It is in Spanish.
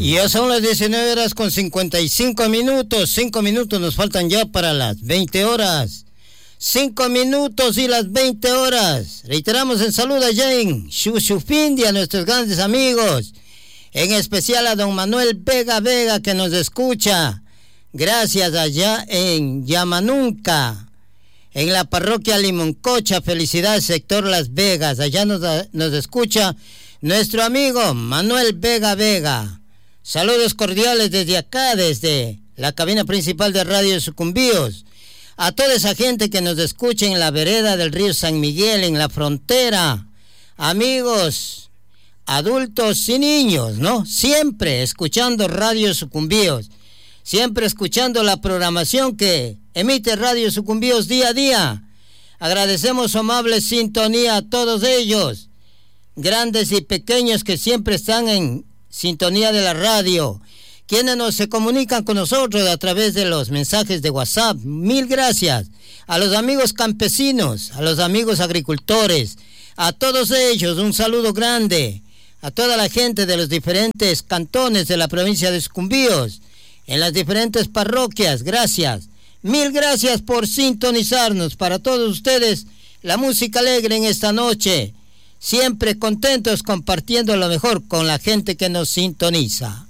Y ya son las 19 horas con 55 minutos. 5 minutos nos faltan ya para las 20 horas. 5 minutos y las 20 horas. Reiteramos el saludo allá en Xuxupindia a nuestros grandes amigos. En especial a don Manuel Vega Vega que nos escucha. Gracias allá en Yamanunca. En la parroquia Limoncocha, felicidades, sector Las Vegas. Allá nos escucha nuestro amigo Manuel Vega Vega. Saludos cordiales desde acá, desde la cabina principal de Radio Sucumbíos. A toda esa gente que nos escucha en la vereda del río San Miguel, en la frontera. Amigos, adultos y niños, ¿no? Siempre escuchando Radio Sucumbíos. Siempre escuchando la programación que emite Radio Sucumbíos día a día. Agradecemos su amable sintonía a todos ellos, grandes y pequeños que siempre están en sintonía de la radio, quienes se comunican con nosotros a través de los mensajes de WhatsApp. Mil gracias a los amigos campesinos, a los amigos agricultores, a todos ellos un saludo grande, a toda la gente de los diferentes cantones de la provincia de Sucumbíos, en las diferentes parroquias. Gracias, mil gracias por sintonizarnos. Para todos ustedes, la música alegre en esta noche, siempre contentos compartiendo lo mejor con la gente que nos sintoniza.